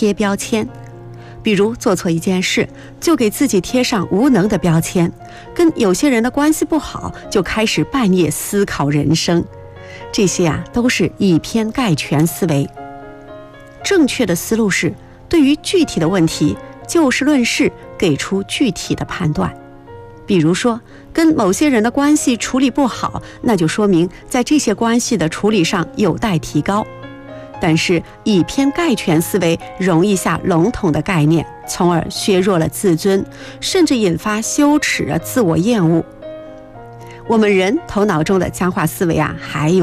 贴标签。比如做错一件事，就给自己贴上无能的标签；跟有些人的关系不好，就开始半夜思考人生。这些都是以偏概全思维。正确的思路是，对于具体的问题，就事论事，给出具体的判断。比如说，跟某些人的关系处理不好，那就说明在这些关系的处理上有待提高。但是以偏概全思维容易下笼统的概念，从而削弱了自尊，甚至引发羞耻、自我厌恶。我们人头脑中的僵化思维还有